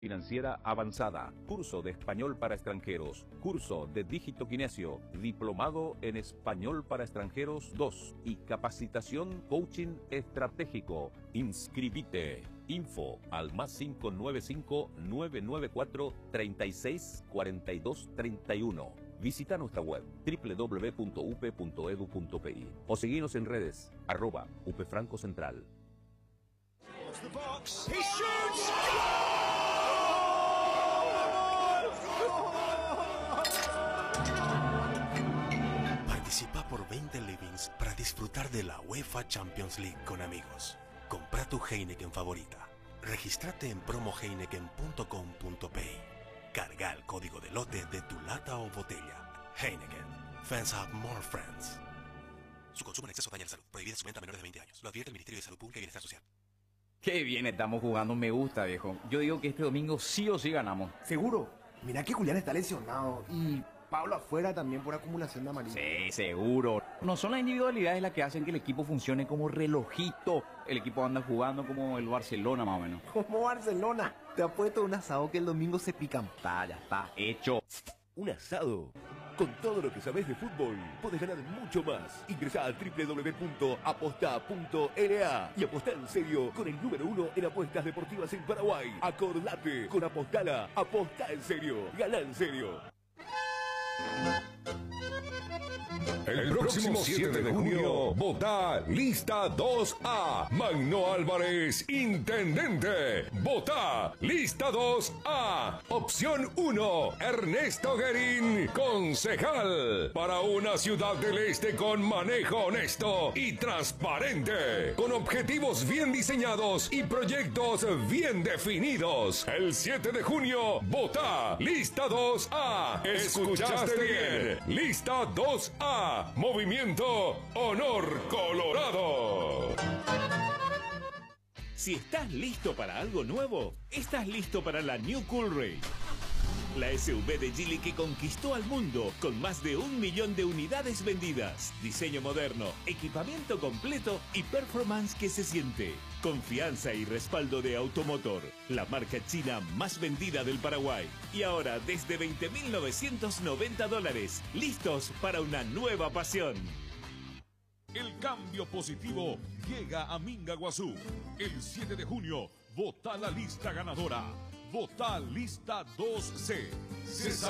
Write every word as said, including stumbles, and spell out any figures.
Financiera avanzada, curso de español para extranjeros, curso de dígito kinesio, diplomado en español para extranjeros dos y capacitación coaching estratégico. Inscribite. Info al más cinco nueve cinco, nueve nueve cuatro, tres seis cuatro dos tres uno. Visita nuestra web doble u doble u doble u punto u p punto edu punto p i o seguinos en redes arroba upfrancocentral. Participa por veinte livings para disfrutar de la UEFA Champions League con amigos. Compra tu Heineken favorita. Regístrate en promo heineken punto com punto p i. Carga el código de lote de tu lata o botella. Heineken. Fans have more friends. Su consumo en exceso daña la salud. Prohibida su venta a menores de veinte años. Lo advierte el Ministerio de Salud Pública y Bienestar Social. Qué bien estamos jugando, me gusta, viejo. Yo digo que este domingo sí o sí ganamos. ¿Seguro? Mirá que Julián está lesionado y Pablo afuera también por acumulación de amarillo. Sí, seguro. No son las individualidades las que hacen que el equipo funcione como relojito. El equipo anda jugando como el Barcelona, más o menos. Como Barcelona. Te apuesto un asado que el domingo se pican. Está, ya está hecho. Un asado. Con todo lo que sabés de fútbol, podés ganar mucho más. Ingresá a doble u doble u doble u punto aposta punto l a y apostá en serio con el número uno en apuestas deportivas en Paraguay. Acordate, con Apostala, apostá en serio, ganá en serio. El próximo siete de junio, votá Lista dos A. Magno Álvarez, Intendente. Votá Lista dos A. Opción uno, Ernesto Guerín, Concejal. Para una ciudad del este con manejo honesto y transparente. Con objetivos bien diseñados y proyectos bien definidos. El siete de junio, votá Lista dos A. ¿Escuchaste bien? Lista dos A. Movimiento Honor Colorado. Si estás listo para algo nuevo, estás listo para la New Coolray. La S U V de Geely que conquistó al mundo con más de un millón de unidades vendidas. Diseño moderno, equipamiento completo y performance que se siente. Confianza y respaldo de Automotor, la marca china más vendida del Paraguay. Y ahora desde veinte mil novecientos noventa dólares, listos para una nueva pasión. El cambio positivo llega a Minga Guazú. El siete de junio, vota la lista ganadora. Vota lista dos C.